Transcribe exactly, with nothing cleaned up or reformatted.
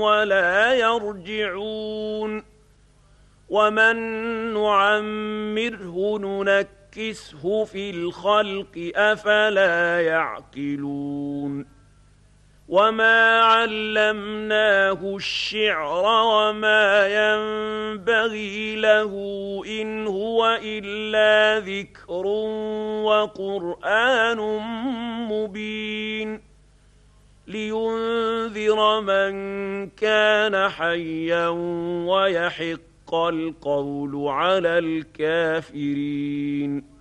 ولا يرجعون ومن نعمره ننكسه في الخلق أفلا يعقلون وما علمناه الشعر وما ينبغي له إن هو إلا ذكر وقرآن مبين لينذر من كان حيا ويحق القول على الكافرين